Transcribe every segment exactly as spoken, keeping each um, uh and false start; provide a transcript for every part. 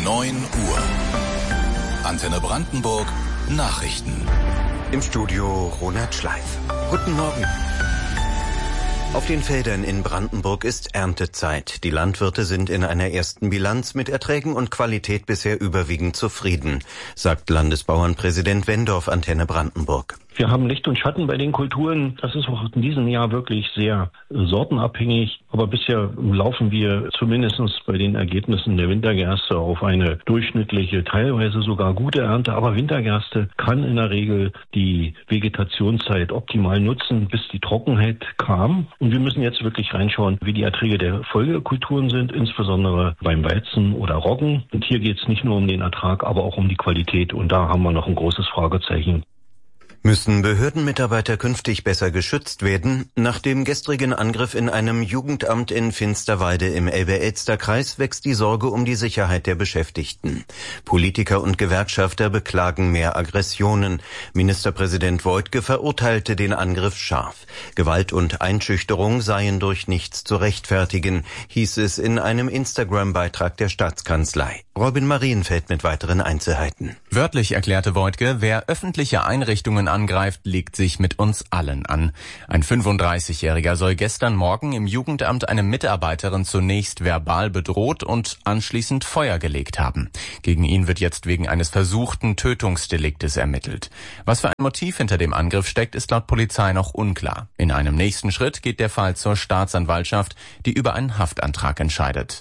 neun Uhr. Antenne Brandenburg Nachrichten. Im Studio Ronald Schleif. Guten Morgen. Auf den Feldern in Brandenburg ist Erntezeit. Die Landwirte sind in einer ersten Bilanz mit Erträgen und Qualität bisher überwiegend zufrieden, sagt Landesbauernpräsident Wendorf Antenne Brandenburg. Wir haben Licht und Schatten bei den Kulturen. Das ist auch in diesem Jahr wirklich sehr sortenabhängig. Aber bisher laufen wir zumindest bei den Ergebnissen der Wintergerste auf eine durchschnittliche, teilweise sogar gute Ernte. Aber Wintergerste kann in der Regel die Vegetationszeit optimal nutzen, bis die Trockenheit kam. Und wir müssen jetzt wirklich reinschauen, wie die Erträge der Folgekulturen sind, insbesondere beim Weizen oder Roggen. Und hier geht es nicht nur um den Ertrag, aber auch um die Qualität. Und da haben wir noch ein großes Fragezeichen. Müssen Behördenmitarbeiter künftig besser geschützt werden? Nach dem gestrigen Angriff in einem Jugendamt in Finsterwalde im Elbe-Elster-Kreis wächst die Sorge um die Sicherheit der Beschäftigten. Politiker und Gewerkschafter beklagen mehr Aggressionen. Ministerpräsident Woidke verurteilte den Angriff scharf. Gewalt und Einschüchterung seien durch nichts zu rechtfertigen, hieß es in einem Instagram-Beitrag der Staatskanzlei. Robin Marienfeld mit weiteren Einzelheiten. Wörtlich erklärte Woidke, wer öffentliche Einrichtungen angreift, legt sich mit uns allen an. Ein fünfunddreißigjähriger soll gestern Morgen im Jugendamt eine Mitarbeiterin zunächst verbal bedroht und anschließend Feuer gelegt haben. Gegen ihn wird jetzt wegen eines versuchten Tötungsdeliktes ermittelt. Was für ein Motiv hinter dem Angriff steckt, ist laut Polizei noch unklar. In einem nächsten Schritt geht der Fall zur Staatsanwaltschaft, die über einen Haftantrag entscheidet.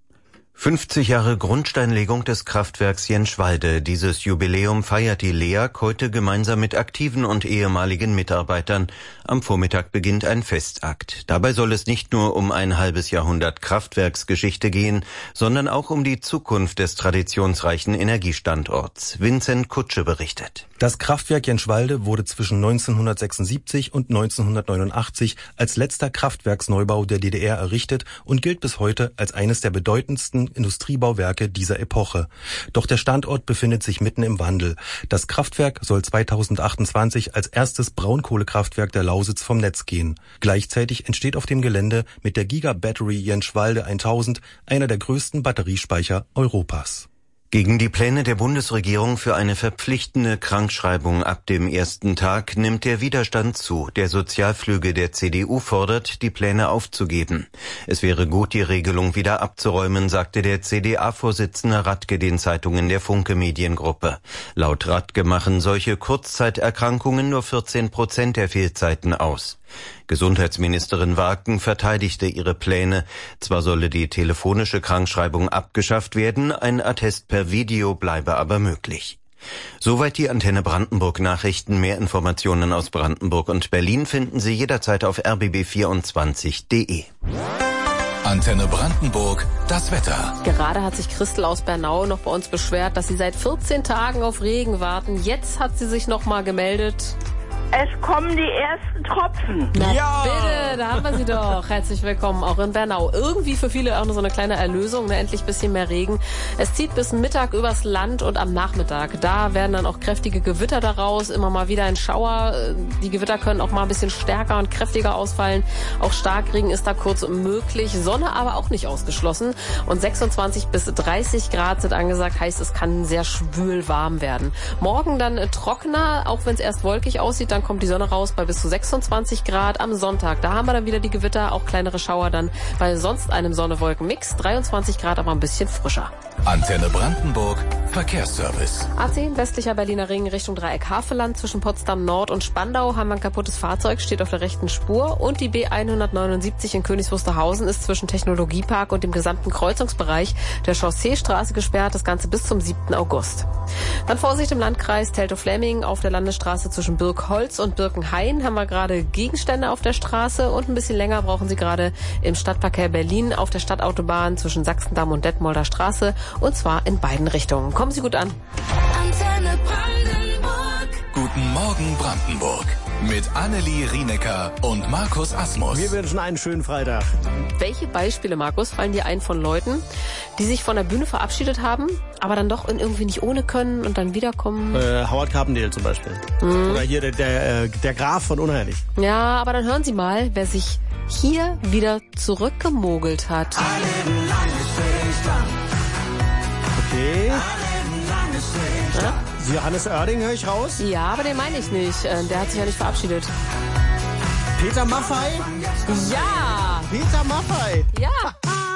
fünfzig Jahre Grundsteinlegung des Kraftwerks Jenschwalde. Dieses Jubiläum feiert die L E A G heute gemeinsam mit aktiven und ehemaligen Mitarbeitern. Am Vormittag beginnt ein Festakt. Dabei soll es nicht nur um ein halbes Jahrhundert Kraftwerksgeschichte gehen, sondern auch um die Zukunft des traditionsreichen Energiestandorts. Vincent Kutsche berichtet. Das Kraftwerk Jenschwalde wurde zwischen neunzehnhundertsechsundsiebzig und neunzehnhundertneunundachtzig als letzter Kraftwerksneubau der D D R errichtet und gilt bis heute als eines der bedeutendsten Industriebauwerke dieser Epoche. Doch der Standort befindet sich mitten im Wandel. Das Kraftwerk soll zweitausendachtundzwanzig als erstes Braunkohlekraftwerk der Lausitz vom Netz gehen. Gleichzeitig entsteht auf dem Gelände mit der Giga-Battery Jenschwalde tausend einer der größten Batteriespeicher Europas. Gegen die Pläne der Bundesregierung für eine verpflichtende Krankschreibung ab dem ersten Tag nimmt der Widerstand zu. Der Sozialflügel der C D U fordert, die Pläne aufzugeben. Es wäre gut, die Regelung wieder abzuräumen, sagte der C D A-Vorsitzende Radke den Zeitungen der Funke Mediengruppe. Laut Radke machen solche Kurzzeiterkrankungen nur vierzehn Prozent der Fehlzeiten aus. Gesundheitsministerin Wagen verteidigte ihre Pläne. Zwar solle die telefonische Krankschreibung abgeschafft werden, ein Attest per Video bleibe aber möglich. Soweit die Antenne Brandenburg Nachrichten. Mehr Informationen aus Brandenburg und Berlin finden Sie jederzeit auf r b b vierundzwanzig punkt de. Antenne Brandenburg, das Wetter. Gerade hat sich Christel aus Bernau noch bei uns beschwert, dass sie seit vierzehn Tagen auf Regen warten. Jetzt hat sie sich noch mal gemeldet. Es kommen die ersten Tropfen. Na ja. bitte, da haben wir sie doch. Herzlich willkommen auch in Bernau. Irgendwie für viele auch nur so eine kleine Erlösung, ne? Endlich ein bisschen mehr Regen. Es zieht bis Mittag übers Land und am Nachmittag. Da werden dann auch kräftige Gewitter daraus, immer mal wieder ein Schauer. Die Gewitter können auch mal ein bisschen stärker und kräftiger ausfallen. Auch Starkregen ist da kurz möglich. Sonne aber auch nicht ausgeschlossen. Und sechsundzwanzig bis dreißig Grad sind angesagt. Heißt, es kann sehr schwül warm werden. Morgen dann trockener, auch wenn es erst wolkig aussieht. Dann kommt die Sonne raus bei bis zu sechsundzwanzig Grad. Am Sonntag, da haben wir dann wieder die Gewitter, auch kleinere Schauer dann bei sonst einem Sonne-Wolken-Mix. dreiundzwanzig Grad, aber ein bisschen frischer. Antenne Brandenburg, Verkehrsservice. A zehn, westlicher Berliner Ring Richtung Dreieck Havelland. Zwischen Potsdam Nord und Spandau haben wir ein kaputtes Fahrzeug, steht auf der rechten Spur. Und die B hundertneunundsiebzig in Königs Wusterhausen ist zwischen Technologiepark und dem gesamten Kreuzungsbereich der Chausseestraße gesperrt. Das Ganze bis zum siebten August. Dann Vorsicht im Landkreis Teltow-Fläming. Auf der Landesstraße zwischen Birkholz und Birkenhain haben wir gerade Gegenstände auf der Straße. Und ein bisschen länger brauchen Sie gerade im Stadtverkehr Berlin auf der Stadtautobahn zwischen Sachsendamm und Detmolder Straße. Und zwar in beiden Richtungen. Kommen Sie gut an. Antenne Brandenburg. Guten Morgen Brandenburg. Mit Annelie Rienecker und Markus Asmus. Wir wünschen einen schönen Freitag. Welche Beispiele, Markus, fallen dir ein von Leuten, die sich von der Bühne verabschiedet haben, aber dann doch irgendwie nicht ohne können und dann wiederkommen? Äh, Howard Carpendale zum Beispiel. Mhm. Oder hier der, der, der Graf von Unheilig. Ja, aber dann hören Sie mal, wer sich hier wieder zurückgemogelt hat. Okay. Okay. Ja? Johannes Oerding höre ich raus. Ja, aber den meine ich nicht. Äh, Der hat sich ja nicht verabschiedet. Peter Maffay. Ja! Peter Maffay. Ja!